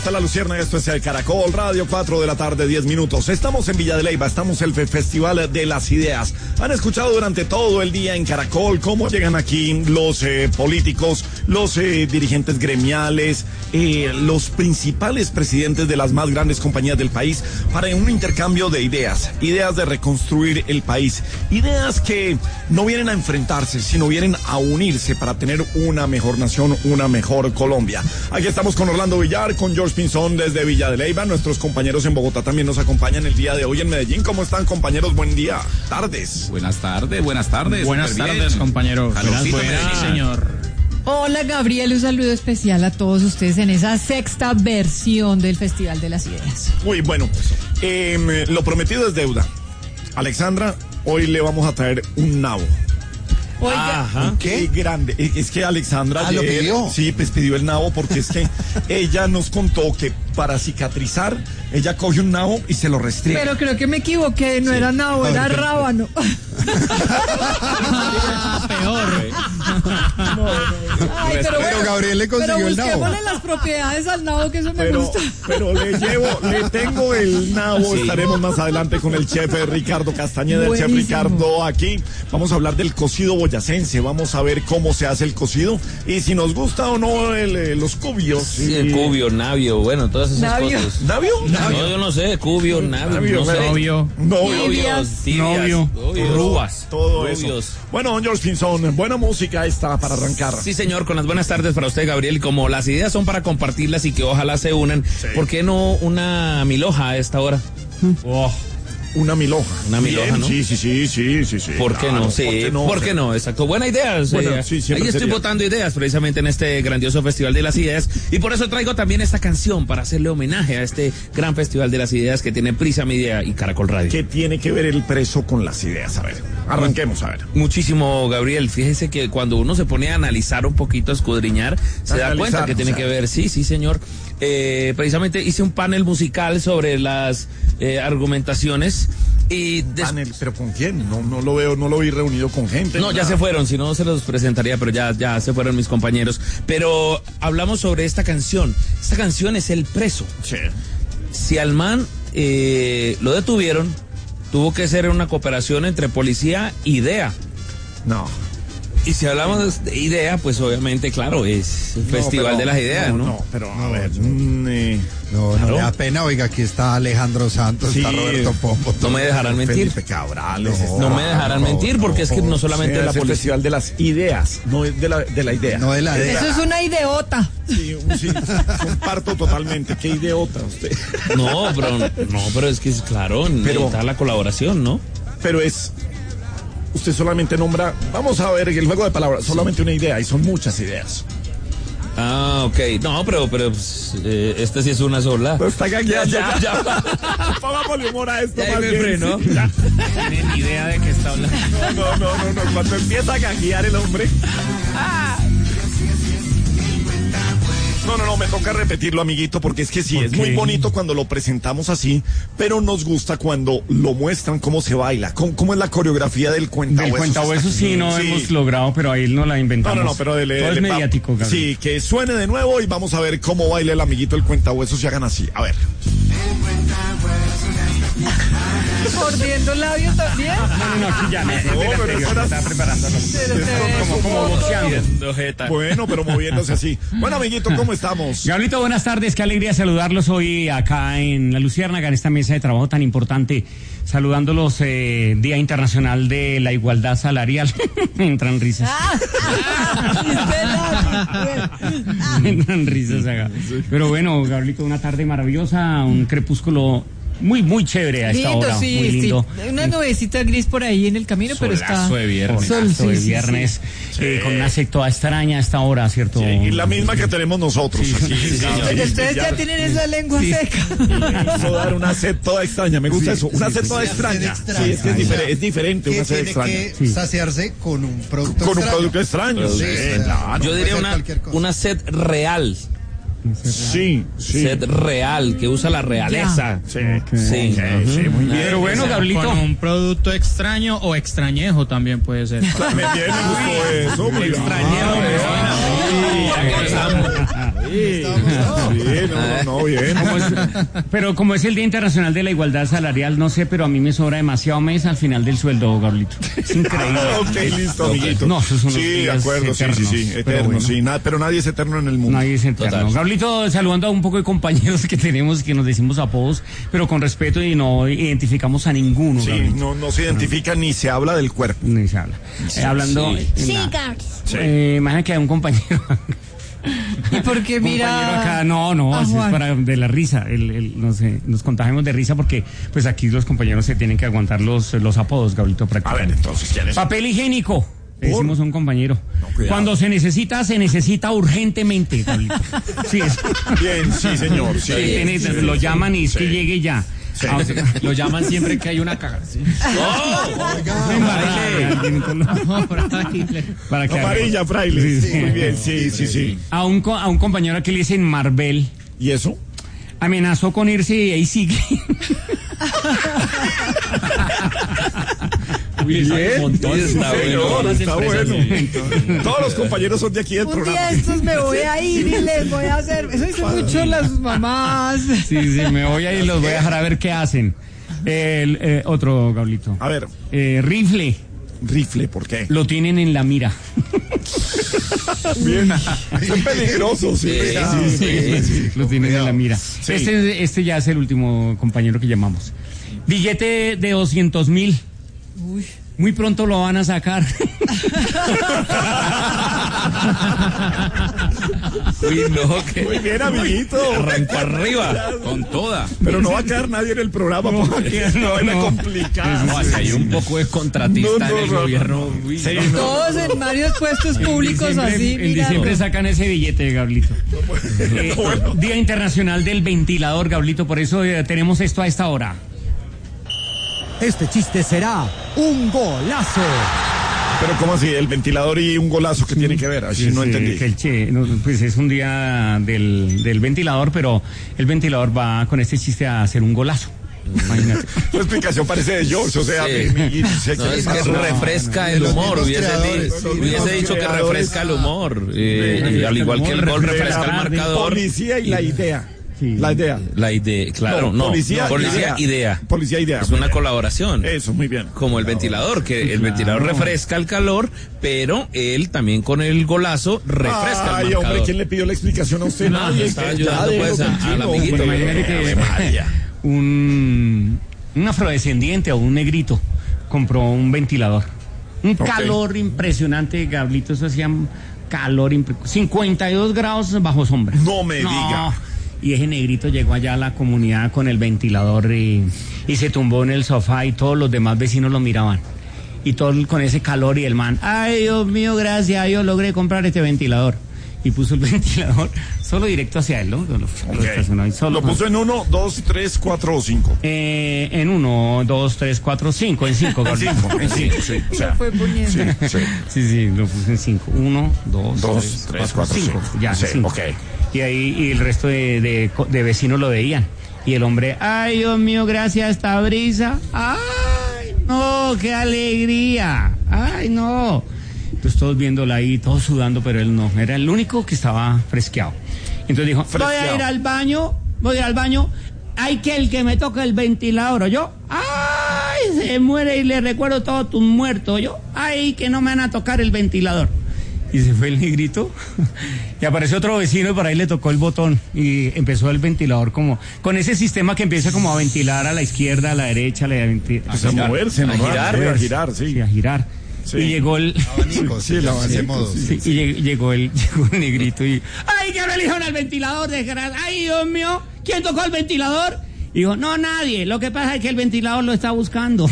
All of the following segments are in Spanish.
Está la Luciérnaga, esto es el Caracol Radio, 4 de la tarde, 10 minutos. Estamos en Villa de Leyva, estamos en el Festival de las Ideas. Han escuchado durante todo el día en Caracol cómo llegan aquí los políticos, los dirigentes gremiales, los principales presidentes de las más grandes compañías del país para un intercambio de ideas de reconstruir el país, ideas que no vienen a enfrentarse, sino vienen a unirse para tener una mejor nación, una mejor Colombia. Aquí estamos con Orlando Villar, con George Pinzón desde Villa de Leyva. Nuestros compañeros en Bogotá también nos acompañan el día de hoy en Medellín. ¿Cómo están, compañeros? Buen día. Tardes. Buenas tardes. Buenas tardes, compañeros. Buenas, sí, señor. Hola, Gabriel, un saludo especial a todos ustedes en esa sexta versión del Festival de las Ideas. Muy bueno. Lo prometido es deuda. Alexandra, hoy le vamos a traer un nabo. Oiga, ajá. Qué grande. Es que Alexandra ayer, ¿lo pidió? Sí, pues pidió el nabo porque es que ella nos contó que para cicatrizar ella coge un nabo y se lo restriega. pero creo que me equivoqué, no era nabo, era rábano. Peor. Ay, pero Gabriel le consiguió el nabo. Pero busquémosle las propiedades al nabo, que eso me gusta. Pero le tengo el nabo. Sí. Estaremos más adelante con el chef Ricardo Castañeda, el chef Ricardo aquí. Vamos a hablar del cocido boyacense, vamos a ver cómo se hace el cocido y si nos gusta o no los cubios. Sí, el cubio, navio, bueno, todas esas cosas. ¿Navio? No, yo no sé, cubio, navio, no sé. Novio, rubas, todo rubios. Eso. Bueno, don George Pinzón, buena música esta para arrancar. Sí, señor, con las buenas tardes para usted, Gabriel. Como las ideas son para compartirlas y que ojalá se unan, sí. ¿Por qué no una milhoja a esta hora? Una milhoja. Una milhoja, ¿no? Sí. ¿Por qué no? Sí, ¿por qué no? Exacto. Buena idea. Bueno, sí, ahí estoy votando ideas precisamente en este grandioso Festival de las Ideas. Y por eso traigo también esta canción para hacerle homenaje a este gran Festival de las Ideas que tiene Prisa Media y Caracol Radio. ¿Qué tiene que ver el preso con las ideas? A ver, arranquemos a ver. Muchísimo, Gabriel. Fíjese que cuando uno se pone a analizar un poquito, a escudriñar, se da cuenta que tiene que ver. Sí, señor. Precisamente hice un panel musical sobre las argumentaciones y panel, pero ¿con quién? No lo veo, no lo vi reunido con gente. No, ya se fueron, si no se los presentaría, pero ya se fueron mis compañeros. Pero hablamos sobre esta canción. Esta canción es El Preso. Sí. Si al man lo detuvieron, tuvo que ser una cooperación entre policía y DEA. No. Y si hablamos de idea, pues obviamente, claro, es el Festival de las Ideas, ¿no? No, pero a ver. No le da pena, oiga, aquí está Alejandro Santos, sí, está Roberto Pombo. No me dejarán mentir. Felipe Cabrales. No me dejarán mentir porque es que no solamente la policía. Es el Festival de las Ideas, no es de la idea. No de la idea. Eso es una ideota. Sí, comparto totalmente. ¿Qué ideota usted? No, pero es que es claro, necesita la colaboración, ¿no? Pero usted solamente nombra, vamos a ver el juego de palabras, solamente una idea y son muchas ideas. Ah, ok. No, pero esta sí es una sola. Pero está gagueando. Ya. Pongámosle humor a esto. Ya me freno. No tiene ni idea de qué está hablando. No. Cuando empieza a gaguear el hombre. No, me toca repetirlo, amiguito, porque es que sí, es muy bonito cuando lo presentamos así, pero nos gusta cuando lo muestran cómo se baila, cómo es la coreografía del cuentahuesos. Del cuentahuesos sí hemos logrado, pero ahí no la inventamos. No, pero todo es mediático, Gabriel. Sí, que suene de nuevo y vamos a ver cómo baila el amiguito el cuentahuesos y hagan así, a ver. ¿Mordiendo labios también? No, aquí ya no, pero eso está preparándolo. Como boxeando. Bueno, pero moviéndose así. Bueno, amiguito, ¿cómo estamos? Gabrielito, buenas tardes, qué alegría saludarlos hoy acá en La Luciérnaga, en esta mesa de trabajo tan importante, saludándolos Día Internacional de la Igualdad Salarial. Entran risas. Entran risas acá. Pero bueno, Gabrielito, una tarde maravillosa, un crepúsculo muy chévere a esta lindo, hora, sí, muy lindo. Sí. Una nubecita gris por ahí en el camino, pero está... Solazo de viernes. Solazo de viernes, con una sed toda extraña a esta hora, ¿cierto? Sí, y la misma que tenemos nosotros. Sí, aquí, pero ustedes ya tienen esa lengua seca. Eso dar una sed toda extraña, me gusta eso, una sed toda extraña. Sí, es que es diferente una sed extraña. Tiene que saciarse con un producto extraño. Con un producto extraño, claro. Yo diría una sed real. Sí. Sed real, que usa la realeza. Sí, muy bien. Pero bueno, Gabrielito. Con un producto extraño o extrañejo también puede ser. Me gustó eso. Extrañejo. no, bien. Pero como es el Día Internacional de la Igualdad Salarial, no sé, pero a mí me sobra demasiado mes al final del sueldo, Gablito. Es increíble. Ok, listo, amiguito. No, esos son los sí, de días acuerdo, eternos, sí, eterno, bueno. sí. Pero nadie es eterno en el mundo. Nadie es eterno. Total. Gablito, saludando a un poco de compañeros que tenemos, que nos decimos apodos, pero con respeto y no identificamos a ninguno. Sí, Gablito. no se identifica ni se habla del cuerpo. Ni se habla. Hablando. Sí, Gabriel. Imagina que hay un compañero. ¿Y por qué mira? Compañero acá, no, a así es Juan? para de la risa. No sé, nos contagiamos de risa porque pues aquí los compañeros se tienen que aguantar los apodos, Gablito, A ver, prácticamente. entonces, ¿quién es? Papel higiénico. Le decimos a un compañero. cuidado. Cuando se necesita urgentemente, Gablito. Sí, es. Bien, sí, señor. Sí. Lo llaman y es que Sí. llegue ya. Sí. Ah, o sea, Lo llaman siempre que hay una cagada. ¿Sí? para que Amarilla, fraile. Sí, sí. Muy bien, sí. a un compañero que le dicen Marvel ¿Y eso? amenazó con irse y ahí sigue. Está Señor, bueno. está bueno. Todos los compañeros son de aquí del Un día programa. estos me voy a ir y les voy a hacer. Eso dicen mucho las mamás. Sí, me voy a ir y los voy a dejar a ver qué hacen. Otro, Gablito. A ver, Rifle, rifle, ¿por qué? lo tienen en la mira. Bien. Son peligrosos, sí. Sí. Lo tienen en la mira. Sí. Este ya es el último compañero que llamamos. Billete de 200,000. Uy. Muy pronto lo van a sacar. Uy, no, que Muy bien, amiguito. arrancó arriba. Con toda. Pero no va a quedar nadie en el programa porque no van a complicar. No, si hay un poco de contratista en el gobierno. Uy, Sí, no. no. Todos en varios puestos públicos así, En mira. diciembre sacan ese billete, Gablito. Día Internacional del Ventilador, Gablito. Por eso tenemos esto a esta hora. Este chiste será un golazo. Pero ¿cómo así? El ventilador y un golazo que tiene que ver. Así no entendí. Pues es un día del ventilador, pero el ventilador va con este chiste a hacer un golazo. Imagínate. Tu explicación parece de George, o sea, Sí. sé No, es que refresca el Los humor. mismos Hubiese creadores, dicho que creadores. refresca el humor. Al igual que el gol refresca el marcador. Policía y la idea. Sí. La idea. La idea, claro, no. Policía, idea. Policía, idea. Es una colaboración. Eso, muy bien. Como el ventilador, que el ventilador refresca el calor, pero él también con el golazo refresca el Ay, marcador. hombre, ¿quién le pidió la explicación a usted? No, Nadie. estaba Ya ayudando, déjelo pues, al tranquilo, amiguito. hombre. Imagínate que María. un afrodescendiente o un negrito compró un ventilador. Un Ok. calor impresionante, Gablito. Eso hacía calor 52 grados bajo sombra. No me diga. Y ese negrito llegó allá a la comunidad con el ventilador y se tumbó en el sofá y todos los demás vecinos lo miraban. Y todo con ese calor y el man, ay Dios mío, gracias, yo logré comprar este ventilador. Y puso el ventilador solo directo hacia él, ¿no? Lo estacionó ahí solo. Lo puso en 1, 2, 3, 4 o 5. En 1, 2, 3, 4, 5. En 5, En 5, sí. O sea, Lo fue poniendo. Sí, lo puse en 5. 1, 2, 2, 3, 4, 5. Ya, Sí, 5. ok. Y ahí y el resto de vecinos lo veían. Y el hombre, ay Dios mío, gracias a esta brisa. Ay, no, qué alegría. Ay, no. Entonces todos viéndola ahí, todos sudando, pero él no. Era el único que estaba fresqueado. Entonces dijo, voy a ir al baño. Hay que el que me toque el ventilador, yo. Ay, se muere y le recuerdo todos tus muertos, yo. Ay, que no me van a tocar el ventilador. Y se fue el negrito y apareció otro vecino y por ahí le tocó el botón y empezó el ventilador como con ese sistema que empieza como a ventilar a la izquierda, a la derecha, a moverse, ¿no? A girar, sí. Sí, a girar. Sí. Y llegó el Abanico, sí, el abanico. sí, y llegó el negrito y ¡ay, que ahora le dijeron al ventilador, desgraciado! ¡Ay, Dios mío! ¿Quién tocó el ventilador? Y dijo, no, nadie. Lo que pasa es que el ventilador lo está buscando.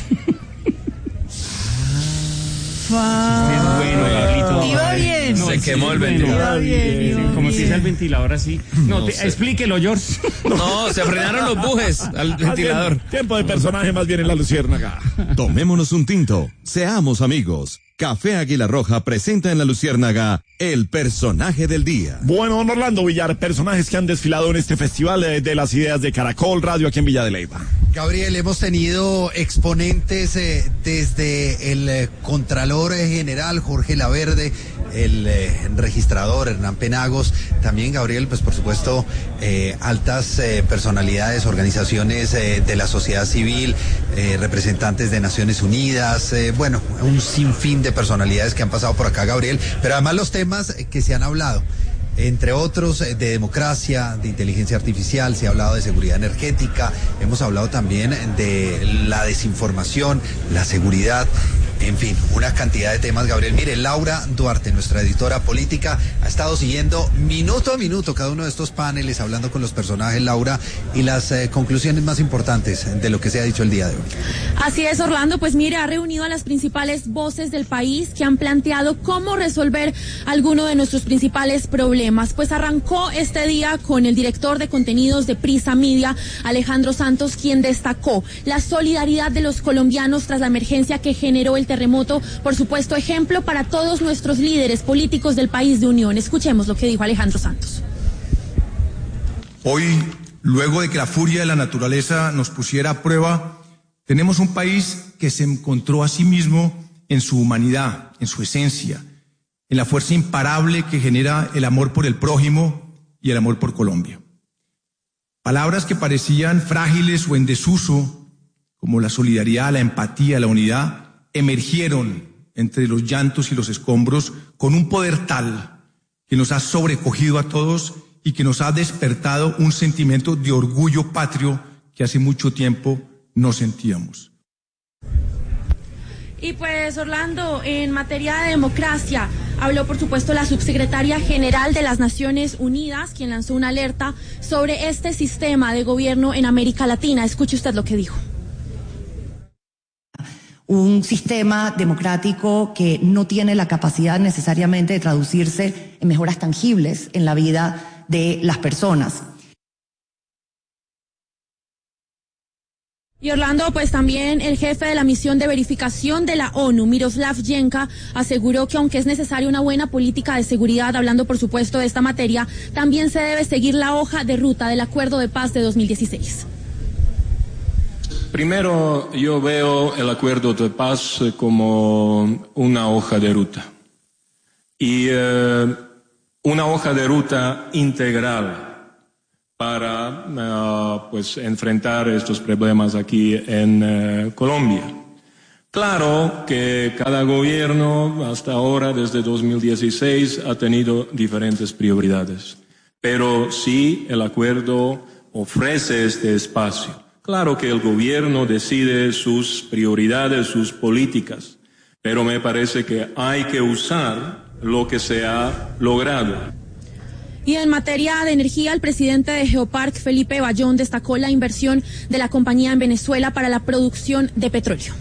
Bueno, Gablito. Iba bien. Se quemó el bueno. ventilador. Iba bien, iba Como bien. si es el ventilador así. No, explíquelo, George. No, se frenaron los bujes al ventilador. Tiempo de personaje más bien en la Luciérnaga. Tomémonos un tinto, seamos amigos. Café Águila Roja presenta en la Luciérnaga el personaje del día. Bueno, don Orlando Villar, personajes que han desfilado en este festival de las ideas de Caracol Radio aquí en Villa de Leyva. Gabriel, hemos tenido exponentes desde el Contralor General Jorge Laverde, el registrador Hernán Penagos, también Gabriel, pues por supuesto, altas personalidades, organizaciones de la sociedad civil, representantes de Naciones Unidas, bueno, un sinfín de personalidades que han pasado por acá, Gabriel, pero además los temas que se han hablado, entre otros, de democracia, de inteligencia artificial, se ha hablado de seguridad energética, hemos hablado también de la desinformación, la seguridad, en fin, una cantidad de temas, Gabriel. Mire, Laura Duarte, nuestra editora política, ha estado siguiendo minuto a minuto cada uno de estos paneles, hablando con los personajes, Laura, y las conclusiones más importantes de lo que se ha dicho el día de hoy. Así es, Orlando, pues mire, ha reunido a las principales voces del país que han planteado cómo resolver alguno de nuestros principales problemas. Pues arrancó este día con el director de contenidos de Prisa Media, Alejandro Santos, quien destacó la solidaridad de los colombianos tras la emergencia que generó el terremoto, por supuesto, ejemplo para todos nuestros líderes políticos del país de unión. Escuchemos lo que dijo Alejandro Santos. Hoy, luego de que la furia de la naturaleza nos pusiera a prueba, tenemos un país que se encontró a sí mismo en su humanidad, en su esencia, en la fuerza imparable que genera el amor por el prójimo y el amor por Colombia. Palabras que parecían frágiles o en desuso, como la solidaridad, la empatía, la unidad, emergieron entre los llantos y los escombros con un poder tal que nos ha sobrecogido a todos y que nos ha despertado un sentimiento de orgullo patrio que hace mucho tiempo no sentíamos. Y pues, Orlando, en materia de democracia, habló por supuesto la subsecretaria general de las Naciones Unidas, quien lanzó una alerta sobre este sistema de gobierno en América Latina. Escuche usted lo que dijo. Un sistema democrático que no tiene la capacidad necesariamente de traducirse en mejoras tangibles en la vida de las personas. Y Orlando, pues también el jefe de la misión de verificación de la ONU, Miroslav Jenka, aseguró que aunque es necesaria una buena política de seguridad, hablando por supuesto de esta materia, también se debe seguir la hoja de ruta del Acuerdo de Paz de 2016. Primero, yo veo el acuerdo de paz como una hoja de ruta y una hoja de ruta integral para pues enfrentar estos problemas aquí en Colombia. Claro que cada gobierno hasta ahora, desde 2016, ha tenido diferentes prioridades, pero sí el acuerdo ofrece este espacio. Claro que el gobierno decide sus prioridades, sus políticas, pero me parece que hay que usar lo que se ha logrado. Y en materia de energía, el presidente de Geopark, Felipe Bayón, destacó la inversión de la compañía en Venezuela para la producción de petróleo.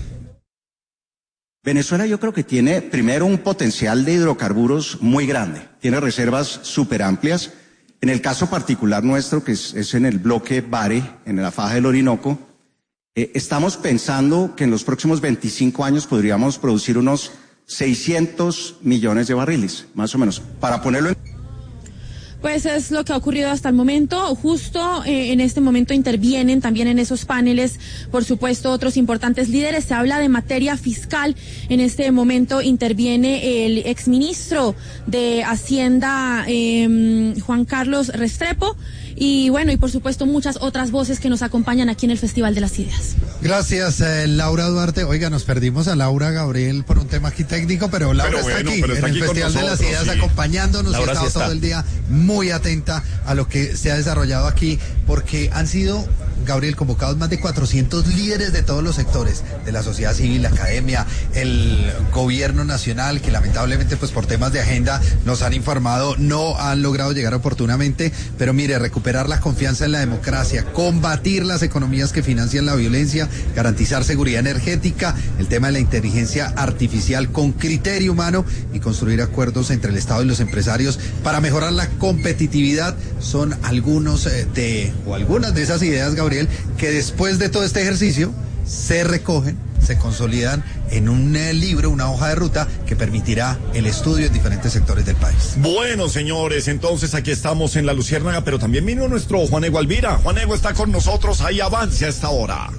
Venezuela yo creo que tiene primero un potencial de hidrocarburos muy grande, tiene reservas súper amplias. En el caso particular nuestro, que es en el bloque Bare, en la faja del Orinoco, estamos pensando que en los próximos 25 años podríamos producir unos 600 millones de barriles, más o menos, para ponerlo en... Pues es lo que ha ocurrido hasta el momento. Justo en este momento intervienen también en esos paneles, por supuesto, otros importantes líderes. Se habla de materia fiscal. En este momento interviene el exministro de Hacienda, Juan Carlos Restrepo. Y bueno, y por supuesto muchas otras voces que nos acompañan aquí en el Festival de las Ideas. Gracias, Laura Duarte. Oiga, nos perdimos a Laura Gabriel por un tema aquí técnico, pero Laura está aquí en el Festival de las Ideas, sí, acompañándonos. Laura, y ha estado todo el día muy atenta a lo que se ha desarrollado aquí, porque han sido, Gabriel, convocados más de 400 líderes de todos los sectores, de la sociedad civil, la academia, el gobierno nacional, que lamentablemente pues por temas de agenda nos han informado, no han logrado llegar oportunamente, pero mire, recuperar la confianza en la democracia, combatir las economías que financian la violencia, garantizar seguridad energética, el tema de la inteligencia artificial con criterio humano y construir acuerdos entre el Estado y los empresarios para mejorar la competitividad, son algunas de esas ideas, Gabriel, que después de todo este ejercicio se recogen, se consolidan en un libro, una hoja de ruta que permitirá el estudio en diferentes sectores del país. Bueno, señores, entonces aquí estamos en La Luciérnaga, pero también vino nuestro Juanego Alvira. Juanego está con nosotros, ahí avance a esta hora.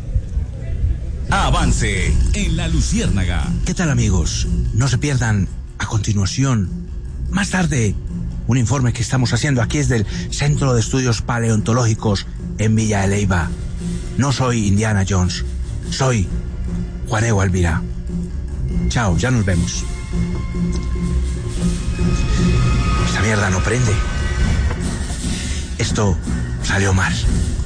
Avance en La Luciérnaga. ¿Qué tal, amigos? No se pierdan a continuación Más tarde, un informe que estamos haciendo aquí es del Centro de Estudios Paleontológicos en Villa de Leyva. No soy Indiana Jones, soy Juanego Alvira. Chao, ya nos vemos. Esta mierda no prende. Esto salió mal.